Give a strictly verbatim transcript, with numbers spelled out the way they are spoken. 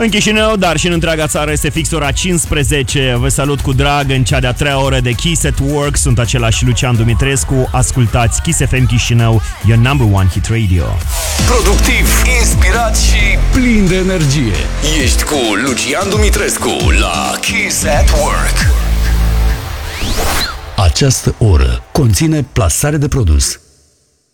În Chișinău, dar și în întreaga țară este fix ora cincisprezece. Vă salut cu drag în cea de-a treia oră de Kiss at Work. Sunt același Lucian Dumitrescu. Ascultați Kiss F M Chișinău, your number one hit radio. Productiv, inspirat și plin de energie. Ești cu Lucian Dumitrescu la Kiss at Work. Această oră conține plasare de produs.